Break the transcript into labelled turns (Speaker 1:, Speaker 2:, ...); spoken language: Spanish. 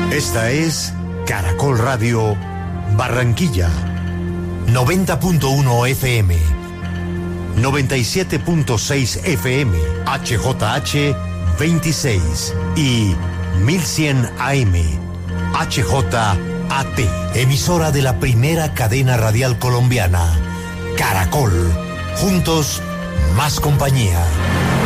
Speaker 1: Esta es Caracol Radio Barranquilla, 90.1 FM, 97.6 FM, HJH 26 y 1100 AM, HJAT, emisora de la primera cadena radial colombiana, Caracol, juntos, más compañía.